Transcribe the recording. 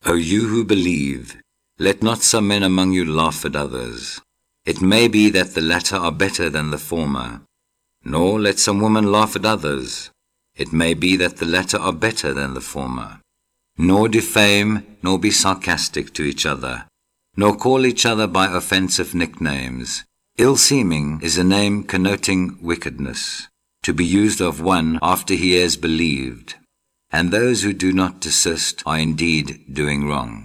O you who believe, let not some men among you laugh at others. It may be that the latter are better than the former. Nor let some women laugh at others. It may be that the latter are better than the former. Nor defame, nor be sarcastic to each other, nor call each other by offensive nicknames. Ill-seeming is a name connoting wickedness, to be used of one after he has believed. And those who do not desist are indeed doing wrong.